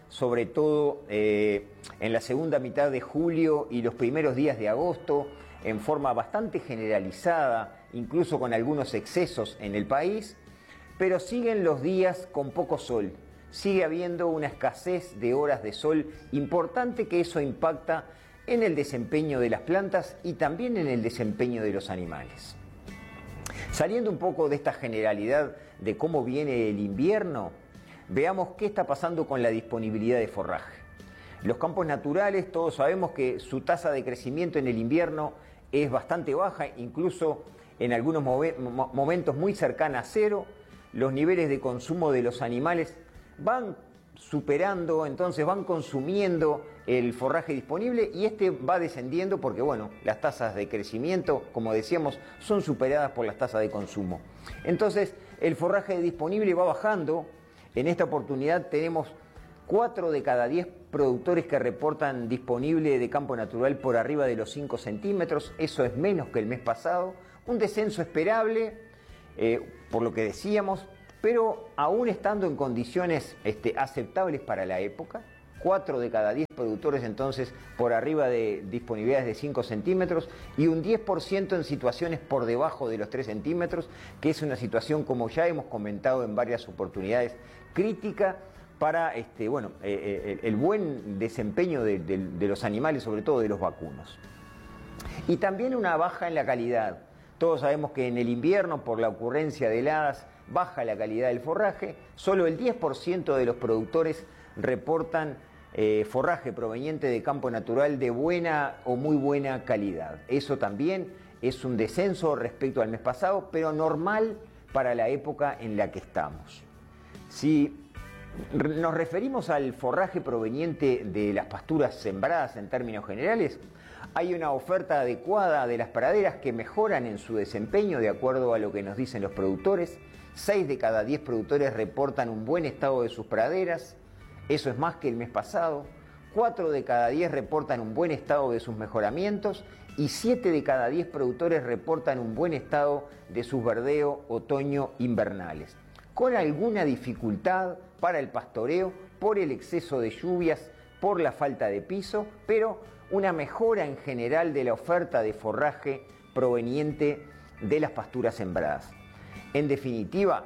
sobre todo eh, en la segunda mitad de julio y los primeros días de agosto, en forma bastante generalizada, incluso con algunos excesos en el país, pero siguen los días con poco sol. Sigue habiendo una escasez de horas de sol importante, que eso impacta en el desempeño de las plantas y también en el desempeño de los animales. Saliendo un poco de esta generalidad de cómo viene el invierno, veamos qué está pasando con la disponibilidad de forraje. Los campos naturales, todos sabemos que su tasa de crecimiento en el invierno es bastante baja, incluso en algunos momentos muy cercana a cero. Los niveles de consumo de los animales van superando, entonces van consumiendo el forraje disponible y este va descendiendo porque, bueno, las tasas de crecimiento, como decíamos, son superadas por las tasas de consumo. Entonces, el forraje disponible va bajando. En esta oportunidad tenemos cuatro de cada diez productores que reportan disponible de campo natural por arriba de los cinco centímetros. Eso es menos que el mes pasado. Un descenso esperable, eh, por lo que decíamos, pero aún estando en condiciones este, aceptables para la época. cuatro de cada diez productores entonces por arriba de disponibilidades de cinco centímetros y un diez por ciento en situaciones por debajo de los tres centímetros, que es una situación, como ya hemos comentado en varias oportunidades, crítica para este, bueno, eh, el buen desempeño de, de, de los animales, sobre todo de los vacunos. Y también una baja en la calidad. Todos sabemos que en el invierno, por la ocurrencia de heladas, baja la calidad del forraje. Solo el diez por ciento de los productores reportan eh, forraje proveniente de campo natural de buena o muy buena calidad. Eso también es un descenso respecto al mes pasado, pero normal para la época en la que estamos. Si nos referimos al forraje proveniente de las pasturas sembradas en términos generales, hay una oferta adecuada de las praderas que mejoran en su desempeño de acuerdo a lo que nos dicen los productores. seis de cada diez productores reportan un buen estado de sus praderas. Eso es más que el mes pasado. cuatro de cada diez reportan un buen estado de sus mejoramientos y siete de cada diez productores reportan un buen estado de sus verdeo otoño-invernales, con alguna dificultad para el pastoreo por el exceso de lluvias, por la falta de piso, pero una mejora en general de la oferta de forraje proveniente de las pasturas sembradas. En definitiva,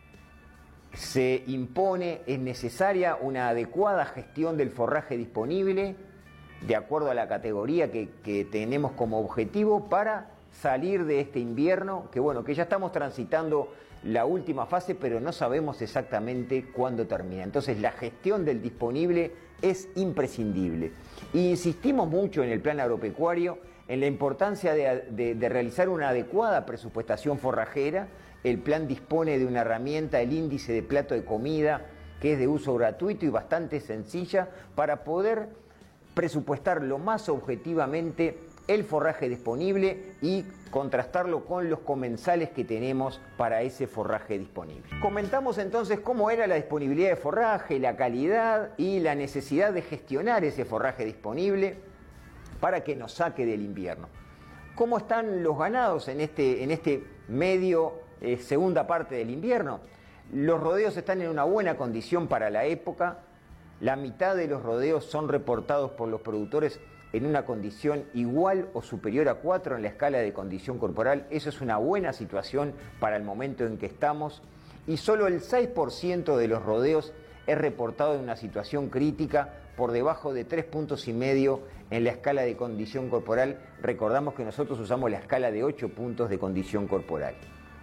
se impone, es necesaria una adecuada gestión del forraje disponible de acuerdo a la categoría que, que tenemos como objetivo para salir de este invierno, que bueno, que ya estamos transitando la última fase, pero no sabemos exactamente cuándo termina. Entonces la gestión del disponible es imprescindible. Y insistimos mucho en el plan agropecuario en la importancia de, de, de realizar una adecuada presupuestación forrajera. El plan dispone de una herramienta, el índice de plato de comida, que es de uso gratuito y bastante sencilla para poder presupuestar lo más objetivamente el forraje disponible y contrastarlo con los comensales que tenemos para ese forraje disponible. Comentamos entonces cómo era la disponibilidad de forraje, la calidad y la necesidad de gestionar ese forraje disponible para que nos saque del invierno. ¿Cómo están los ganados en este, en este medio, eh, segunda parte del invierno? Los rodeos están en una buena condición para la época. La mitad de los rodeos son reportados por los productores en una condición igual o superior a cuatro en la escala de condición corporal. Eso es una buena situación para el momento en que estamos. Y solo el seis por ciento de los rodeos es reportado en una situación crítica por debajo de tres puntos y medio en la escala de condición corporal. Recordamos que nosotros usamos la escala de ocho puntos de condición corporal.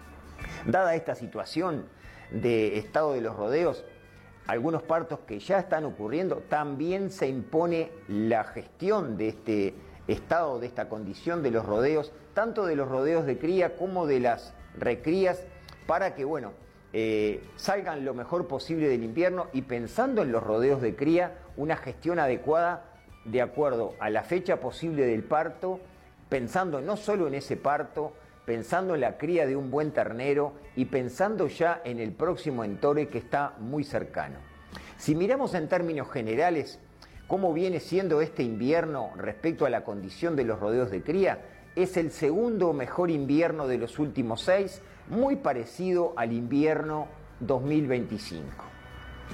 Dada esta situación de estado de los rodeos, algunos partos que ya están ocurriendo, también se impone la gestión de este estado, de esta condición de los rodeos, tanto de los rodeos de cría como de las recrías, para que, bueno, eh, salgan lo mejor posible del invierno y pensando en los rodeos de cría, una gestión adecuada de acuerdo a la fecha posible del parto, pensando no solo en ese parto, pensando en la cría de un buen ternero y pensando ya en el próximo entore que está muy cercano. Si miramos en términos generales cómo viene siendo este invierno respecto a la condición de los rodeos de cría, es el segundo mejor invierno de los últimos seis, muy parecido al invierno dos mil veinticinco.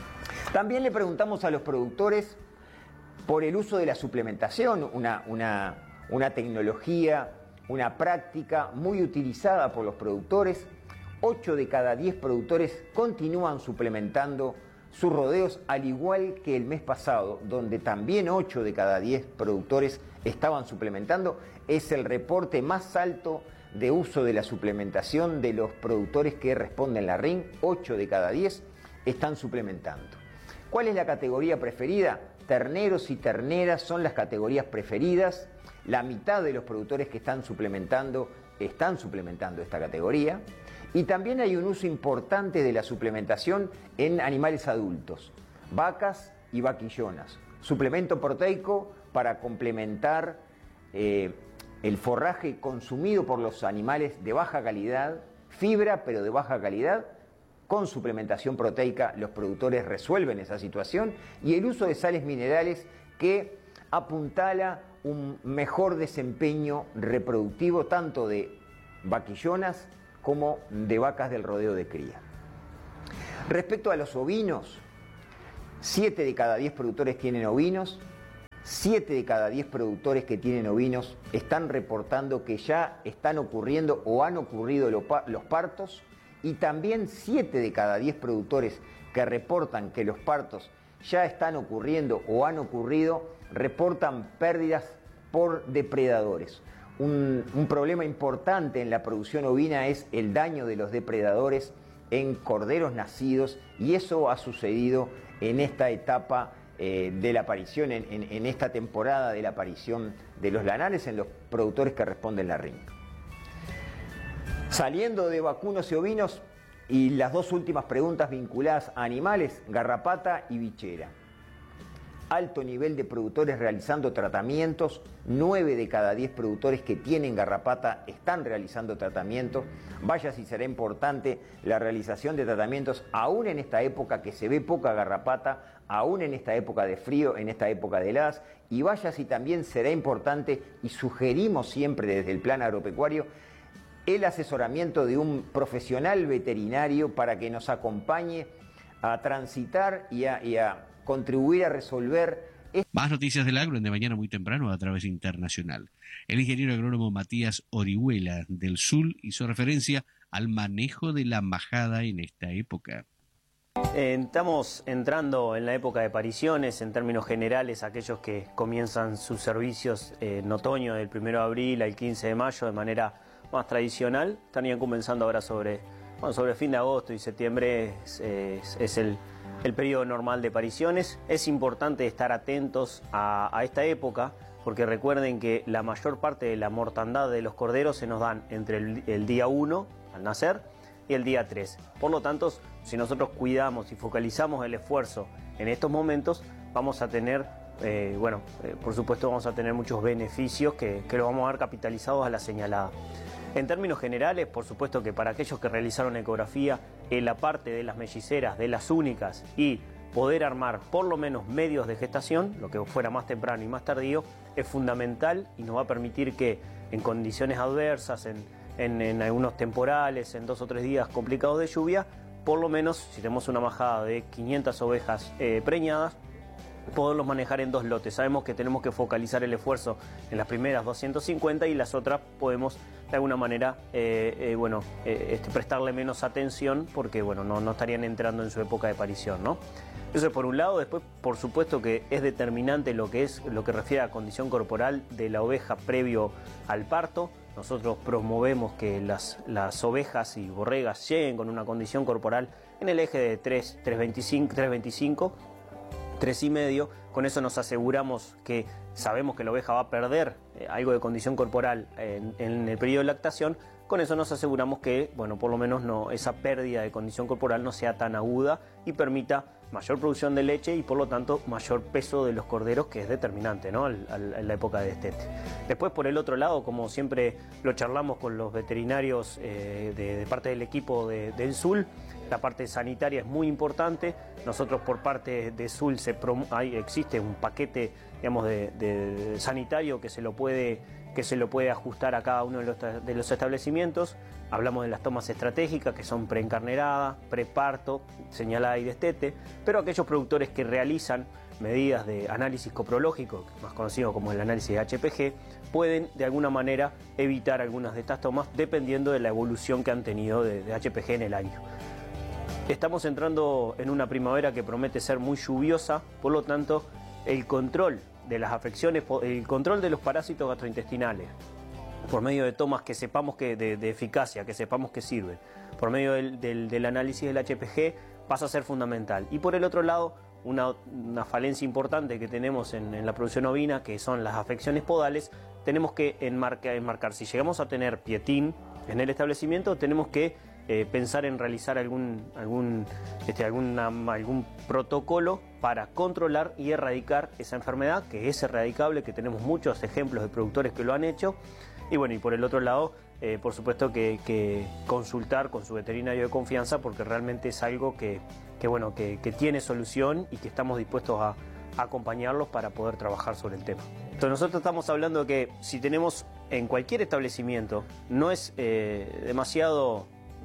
También le preguntamos a los productores por el uso de la suplementación, una, una, una tecnología, una práctica muy utilizada por los productores. ocho de cada diez productores continúan suplementando sus rodeos, al igual que el mes pasado, donde también ocho de cada diez productores estaban suplementando. Es el reporte más alto de uso de la suplementación de los productores que responden la R I N. ocho de cada diez están suplementando. ¿Cuál es la categoría preferida? Terneros y terneras son las categorías preferidas. La mitad de los productores que están suplementando están suplementando esta categoría. Y también hay un uso importante de la suplementación en animales adultos, vacas y vaquillonas. Suplemento proteico para complementar eh, el forraje consumido por los animales de baja calidad, fibra pero de baja calidad. Con suplementación proteica los productores resuelven esa situación, y el uso de sales minerales que apuntala un mejor desempeño reproductivo tanto de vaquillonas como de vacas del rodeo de cría. Respecto a los ovinos, siete de cada diez productores tienen ovinos, siete de cada diez productores que tienen ovinos están reportando que ya están ocurriendo o han ocurrido los partos, y también siete de cada diez productores que reportan que los partos ya están ocurriendo o han ocurrido, reportan pérdidas por depredadores. Un, un problema importante en la producción ovina es el daño de los depredadores en corderos nacidos, y eso ha sucedido en esta etapa eh, de la aparición, en, en, en esta temporada de la aparición de los lanares en los productores que responden la R I N. Saliendo de vacunos y ovinos, y las dos últimas preguntas vinculadas a animales, garrapata y bichera. Alto nivel de productores realizando tratamientos, nueve de cada diez productores que tienen garrapata están realizando tratamientos. Vaya si será importante la realización de tratamientos aún en esta época que se ve poca garrapata, aún en esta época de frío, en esta época de heladas, y vaya si también será importante, y sugerimos siempre desde el plan agropecuario, el asesoramiento de un profesional veterinario para que nos acompañe a transitar y a, y a contribuir a resolver. Más noticias del agro en De Mañana muy temprano a través internacional. El ingeniero agrónomo Matías Orihuela del S U L hizo referencia al manejo de la majada en esta época. Eh, estamos entrando en la época de pariciones, en términos generales, aquellos que comienzan sus servicios eh, en otoño, del primero de abril al quince de mayo, de manera más tradicional, estarían comenzando ahora sobre, bueno, sobre fin de agosto y septiembre es, es, es el, el periodo normal de pariciones. Es importante estar atentos a, a esta época, porque recuerden que la mayor parte de la mortandad de los corderos se nos dan entre el, el día uno al nacer y el día tres. Por lo tanto, si nosotros cuidamos y focalizamos el esfuerzo en estos momentos, vamos a tener, eh, bueno, eh, por supuesto vamos a tener muchos beneficios que, que los vamos a ver capitalizados a la señalada. En términos generales, por supuesto que para aquellos que realizaron ecografía, en la parte de las melliceras, de las únicas, y poder armar por lo menos medios de gestación, lo que fuera más temprano y más tardío, es fundamental y nos va a permitir que en condiciones adversas, en, en, en algunos temporales, en dos o tres días complicados de lluvia, por lo menos si tenemos una majada de quinientas ovejas eh, preñadas, poderlos manejar en dos lotes. Sabemos que tenemos que focalizar el esfuerzo en las primeras doscientas cincuenta y las otras podemos de alguna manera eh, eh, bueno, eh, este, prestarle menos atención porque bueno, no, no estarían entrando en su época de parición, ¿no? Eso es por un lado. Después, por supuesto que es determinante lo que es lo que refiere a la condición corporal de la oveja previo al parto. Nosotros promovemos que las, las ovejas y borregas lleguen con una condición corporal en el eje de tres, tres veinticinco, tres y medio. Con eso nos aseguramos que sabemos que la oveja va a perder eh, algo de condición corporal en, en el periodo de lactación. Con eso nos aseguramos que, bueno, por lo menos no, esa pérdida de condición corporal no sea tan aguda y permita mayor producción de leche y por lo tanto mayor peso de los corderos, que es determinante, ¿no?, al, al, en la época de destete. Después, por el otro lado, como siempre lo charlamos con los veterinarios eh, de, de parte del equipo de, del S U L, la parte sanitaria es muy importante. Nosotros por parte de S U L se hay, existe un paquete, digamos, de, de, de sanitario que se lo puede que se lo puede ajustar a cada uno de los, de los establecimientos. Hablamos de las tomas estratégicas, que son preencarnerada, preparto, señalada y destete, pero aquellos productores que realizan medidas de análisis coprológico, más conocido como el análisis de H P G, pueden de alguna manera evitar algunas de estas tomas dependiendo de la evolución que han tenido de, de H P G en el año. Estamos entrando en una primavera que promete ser muy lluviosa, por lo tanto el control de las afecciones, el control de los parásitos gastrointestinales, por medio de tomas que sepamos que de, de eficacia, que sepamos que sirven, por medio del, del, del análisis del H P G, pasa a ser fundamental. Y por el otro lado, una, una falencia importante que tenemos en, en la producción ovina, que son las afecciones podales, tenemos que enmarcar, enmarcar. Si llegamos a tener pietín en el establecimiento, tenemos que eh, pensar en realizar algún, algún, este, alguna, algún protocolo para controlar y erradicar esa enfermedad, que es erradicable, que tenemos muchos ejemplos de productores que lo han hecho. Y bueno, y por el otro lado, eh, por supuesto que, que consultar con su veterinario de confianza, porque realmente es algo que, que, bueno, que, que tiene solución y que estamos dispuestos a, a acompañarlos para poder trabajar sobre el tema. Entonces nosotros estamos hablando de que si tenemos en cualquier establecimiento, no es eh, demasiado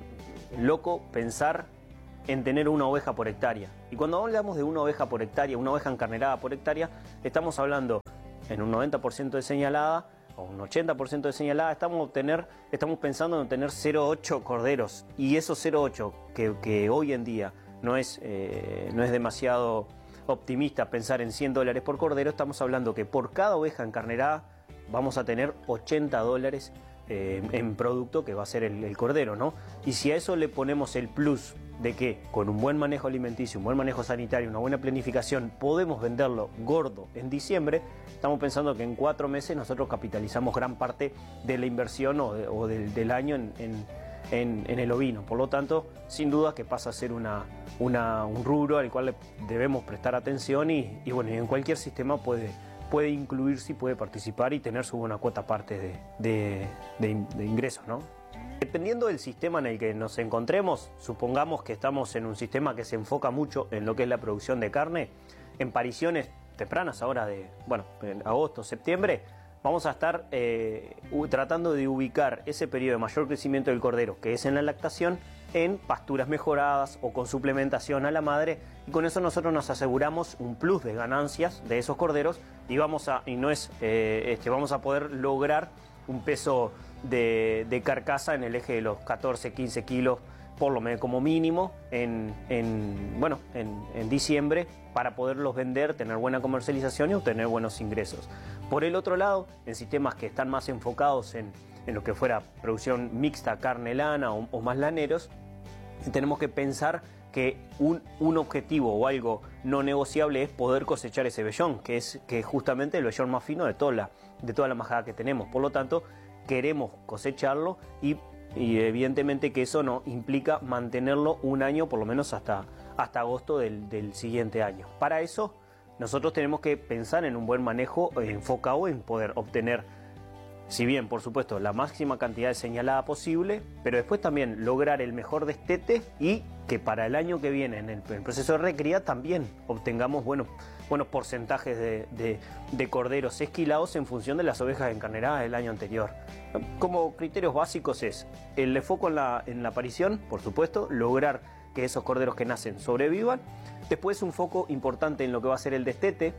loco pensar en tener una oveja por hectárea. Y cuando hablamos de una oveja por hectárea, una oveja encarnerada por hectárea, estamos hablando en un noventa por ciento de señalada, o un ochenta por ciento de señalada, estamos, obtener, estamos pensando en obtener cero coma ocho corderos. Y esos cero coma ocho, que, que hoy en día no es, eh, no es demasiado optimista pensar en cien dólares por cordero, estamos hablando que por cada oveja encarnerada vamos a tener ochenta dólares eh, en producto, que va a ser el, el cordero, ¿no? Y si a eso le ponemos el plus de que con un buen manejo alimenticio, un buen manejo sanitario, una buena planificación, podemos venderlo gordo en diciembre, estamos pensando que en cuatro meses nosotros capitalizamos gran parte de la inversión o, de, o del, del año en, en, en, en el ovino. Por lo tanto, sin duda que pasa a ser una, una, un rubro al cual debemos prestar atención y, y bueno, y en cualquier sistema puede, puede incluirse y puede participar y tener su buena cuota parte de, de, de, de ingresos, ¿no? Dependiendo del sistema en el que nos encontremos, supongamos que estamos en un sistema que se enfoca mucho en lo que es la producción de carne, en pariciones tempranas ahora de, bueno, en agosto, septiembre, vamos a estar eh, tratando de ubicar ese periodo de mayor crecimiento del cordero, que es en la lactación, en pasturas mejoradas o con suplementación a la madre, y con eso nosotros nos aseguramos un plus de ganancias de esos corderos y vamos a, y no es, eh, este, vamos a poder lograr un peso de, de carcasa en el eje de los catorce, quince kilos, por lo menos como mínimo, en, en, bueno, en, en diciembre, para poderlos vender, tener buena comercialización y obtener buenos ingresos. Por el otro lado, en sistemas que están más enfocados en, en lo que fuera producción mixta, carne lana o, o más laneros, tenemos que pensar que un, un objetivo o algo no negociable es poder cosechar ese vellón, que es que justamente el vellón más fino de toda la, de toda la majada que tenemos. Por lo tanto, queremos cosecharlo y, y evidentemente que eso no implica mantenerlo un año, por lo menos hasta, hasta agosto del, del siguiente año. Para eso, nosotros tenemos que pensar en un buen manejo eh, enfocado en poder obtener, si bien, por supuesto, la máxima cantidad de señalada posible, pero después también lograr el mejor destete y que para el año que viene, en el, en el proceso de recría, también obtengamos buenos, buenos porcentajes de, de, de corderos esquilados en función de las ovejas encarneradas del año anterior. Como criterios básicos es el foco en la, en la aparición, por supuesto, lograr que esos corderos que nacen sobrevivan. Después un foco importante en lo que va a ser el destete,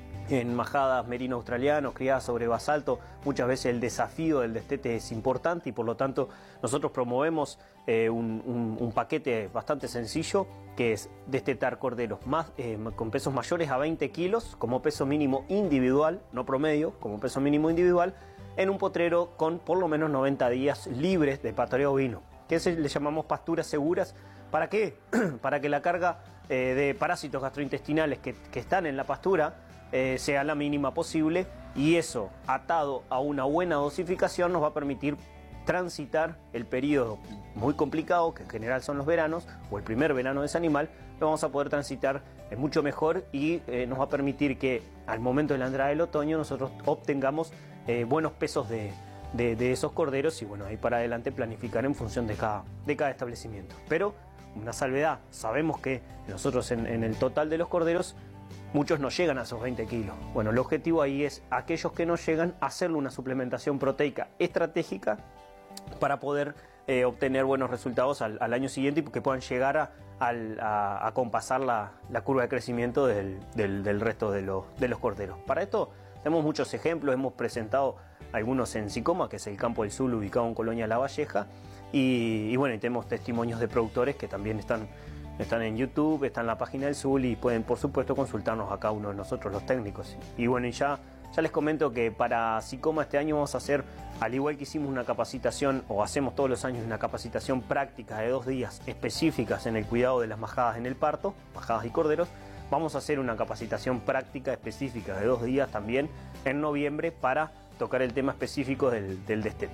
en majadas merino australianos, criadas sobre basalto. Muchas veces el desafío del destete es importante y por lo tanto nosotros promovemos eh, un, un, un paquete bastante sencillo, que es destetar corderos más, eh, con pesos mayores a veinte kilos como peso mínimo individual, no promedio, como peso mínimo individual, en un potrero con por lo menos noventa días libres de pastoreo ovino, que se le llamamos pasturas seguras. ¿Para qué? Para que la carga eh, de parásitos gastrointestinales que, que están en la pastura Eh, sea la mínima posible, y eso, atado a una buena dosificación, nos va a permitir transitar el periodo muy complicado, que en general son los veranos, o el primer verano de ese animal. Lo vamos a poder transitar eh, mucho mejor y eh, nos va a permitir que al momento de la entrada del otoño nosotros obtengamos eh, buenos pesos de, de, de esos corderos, y bueno, ahí para adelante planificar en función de cada, de cada establecimiento. Pero una salvedad, sabemos que nosotros en, en el total de los corderos, muchos no llegan a esos veinte kilos. Bueno, el objetivo ahí es aquellos que no llegan, hacerle una suplementación proteica estratégica para poder eh, obtener buenos resultados al, al año siguiente y que puedan llegar a, a, a compasar la, la curva de crecimiento del, del, del resto de los, de los corderos. Para esto tenemos muchos ejemplos, hemos presentado algunos en Sicoma, que es el Campo del Sul ubicado en Colonia La Valleja, y, y bueno, y tenemos testimonios de productores que también están, están en YouTube, están en la página del Sul y pueden por supuesto consultarnos a cada uno de nosotros los técnicos. Y bueno, y ya, ya les comento que para Sicoma este año vamos a hacer, al igual que hicimos una capacitación, o hacemos todos los años una capacitación práctica de dos días específicas en el cuidado de las majadas en el parto, majadas y corderos, vamos a hacer una capacitación práctica específica de dos días también en noviembre para tocar el tema específico del, del destete.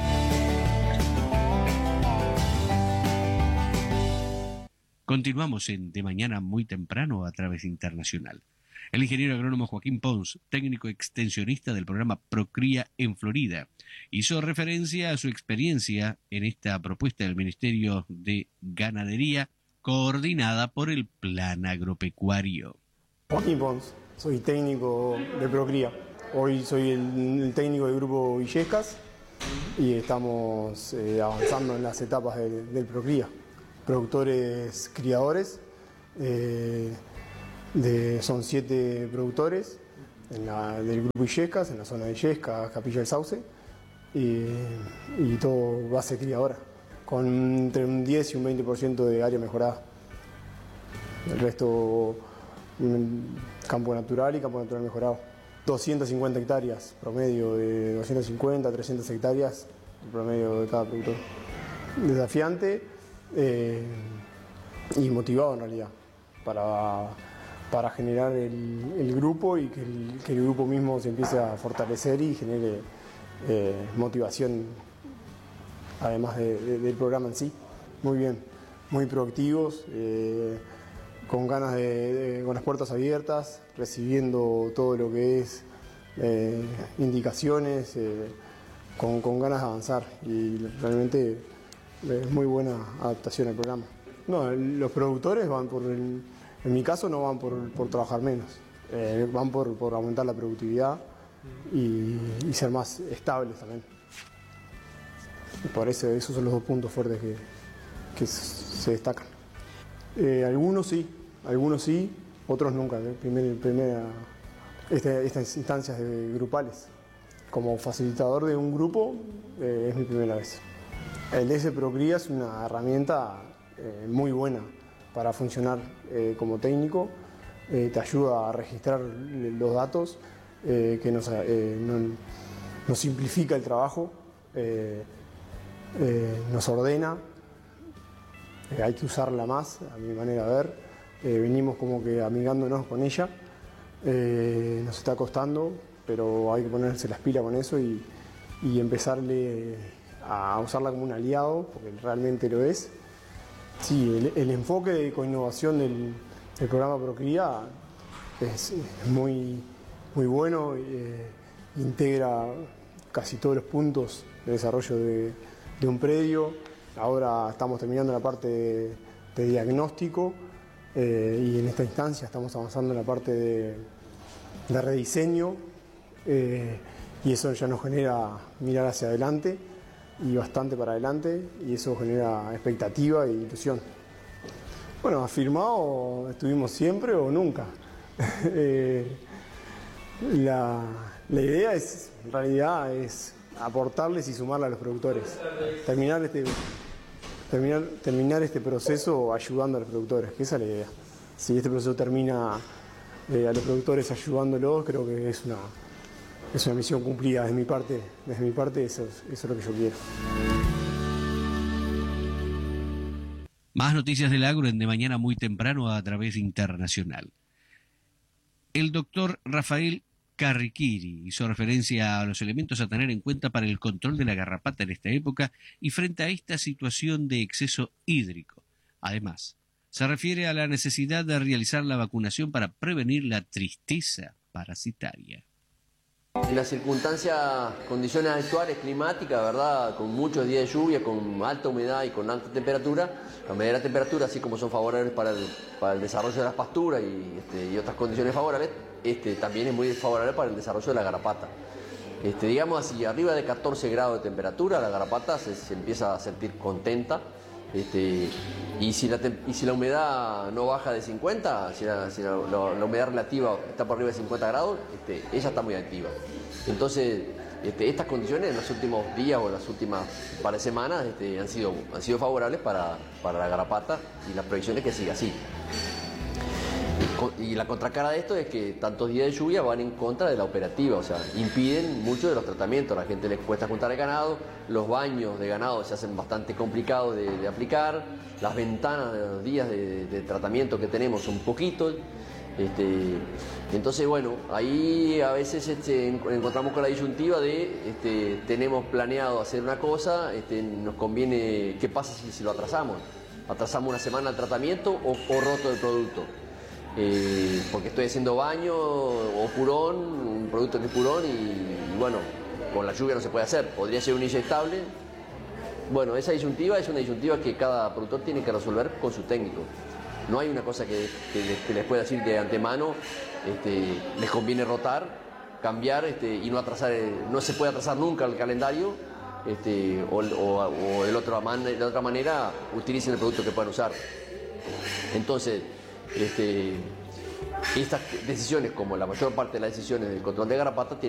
Continuamos en De Mañana Muy Temprano a través internacional. El ingeniero agrónomo Joaquín Pons, técnico extensionista del programa Procría en Florida, hizo referencia a su experiencia en esta propuesta del Ministerio de Ganadería coordinada por el Plan Agropecuario. Joaquín Pons, soy técnico de Procría. Hoy soy el, el técnico del grupo Villescas y estamos eh, avanzando en las etapas de, del Procría. Productores criadores, eh, de, son siete productores en la, del grupo Villescas, en la zona de Illescas, Capilla del Sauce, y, y todo base criadora, con entre un diez y un veinte por ciento de área mejorada. El resto campo natural y campo natural mejorado. doscientas cincuenta hectáreas, promedio de doscientas cincuenta a trescientas hectáreas, el promedio de cada productor. Desafiante eh, y motivado en realidad, para, para generar el, el grupo y que el, que el grupo mismo se empiece a fortalecer y genere eh, motivación, además de, de, del programa en sí. Muy bien, muy proactivos, eh, con ganas de, de, con las puertas abiertas, recibiendo todo lo que es eh, indicaciones, eh, con, con ganas de avanzar, y realmente es muy buena adaptación al programa. No, los productores van por, el, en mi caso no van por, por trabajar menos, eh, van por, por aumentar la productividad y, y ser más estables también. Y por eso esos son los dos puntos fuertes que, que se destacan. Eh, algunos sí, algunos sí, otros nunca. ¿eh? Primer, primera, este, estas instancias de, grupales. Como facilitador de un grupo eh, es mi primera vez. El D S Procría es una herramienta eh, muy buena para funcionar eh, como técnico. Eh, te ayuda a registrar los datos, eh, que nos, eh, no, nos simplifica el trabajo, eh, eh, nos ordena. Eh, hay que usarla más, a mi manera de ver. Eh, venimos como que amigándonos con ella. Eh, nos está costando, pero hay que ponerse las pilas con eso y, y empezarle a usarla como un aliado, porque realmente lo es. Sí, el, el enfoque de coinnovación del, del programa Procría es, es muy, muy bueno, eh, integra casi todos los puntos de desarrollo de, de un predio. Ahora estamos terminando la parte de, de diagnóstico eh, y en esta instancia estamos avanzando en la parte de, de rediseño eh, y eso ya nos genera mirar hacia adelante y bastante para adelante, y eso genera expectativa e ilusión. Bueno, afirmado estuvimos siempre o nunca. eh, la, la idea es, en realidad, es aportarles y sumarle a los productores. Terminar este, terminar, terminar este proceso ayudando a los productores, que esa es la idea. Si este proceso termina eh, a los productores ayudándolos, creo que es una, es una misión cumplida desde mi parte. Desde mi parte eso, eso es lo que yo quiero. Más noticias del agro en De Mañana Muy Temprano a través internacional. El doctor Rafael Carriquiri hizo referencia a los elementos a tener en cuenta para el control de la garrapata en esta época y frente a esta situación de exceso hídrico. Además, se refiere a la necesidad de realizar la vacunación para prevenir la tristeza parasitaria. En las circunstancias, condiciones actuales climáticas, ¿verdad? Con muchos días de lluvia, con alta humedad y con alta temperatura, la humedad y la temperatura, así como son favorables para el, para el desarrollo de las pasturas y, este, y otras condiciones favorables, este, también es muy favorable para el desarrollo de la garrapata. Este, digamos así, arriba de catorce grados de temperatura, la garrapata se, se empieza a sentir contenta. Este, y, si la, y si la humedad no baja de cincuenta, si la, si la, la, la humedad relativa está por arriba de cincuenta grados, este, ella está muy activa. Entonces, este, estas condiciones en los últimos días o las últimas par de semanas este, han, sido, han sido favorables para, para la garrapata y las proyecciones que sigue así. Y la contracara de esto es que tantos días de lluvia van en contra de la operativa, o sea, impiden mucho de los tratamientos. A la gente les cuesta juntar el ganado, los baños de ganado se hacen bastante complicados de, de aplicar, las ventanas de los días de, de tratamiento que tenemos son poquitos. Este, entonces, bueno, ahí a veces este, encontramos con la disyuntiva de este, tenemos planeado hacer una cosa, este, nos conviene, ¿qué pasa si, si lo atrasamos? ¿Atrasamos una semana el tratamiento o, o roto el producto? Eh, porque estoy haciendo baño o purón, un producto que es purón y, y bueno, con la lluvia no se puede hacer, podría ser un inyectable. Bueno, esa disyuntiva es una disyuntiva que cada productor tiene que resolver con su técnico. No hay una cosa que, que, que les pueda decir de antemano, este, les conviene rotar, cambiar este, y no atrasar, no se puede atrasar nunca el calendario, este, o, o, o de, otra man, de otra manera utilicen el producto que puedan usar. Entonces, Este, estas decisiones, como la mayor parte de las decisiones del control de garrapata, tienen